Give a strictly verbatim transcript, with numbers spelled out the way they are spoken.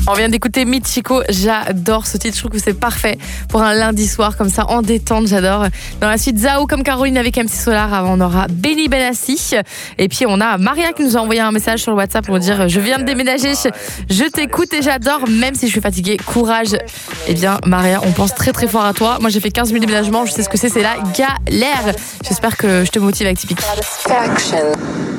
On vient d'écouter Michiko, j'adore ce titre, je trouve que c'est parfait pour un lundi soir comme ça en détente, j'adore. Dans la suite, Zao comme Caroline avec M C Solar, avant on aura Benny Benassi et puis on a Maria qui nous a envoyé un message sur le WhatsApp pour dire je viens de déménager, je t'écoute et j'adore même si je suis fatiguée, courage. Eh bien Maria, on pense très très fort à toi, moi j'ai fait quinze mille déménagements, je sais ce que c'est, c'est la galère. J'espère que je te motive avec Tipeee.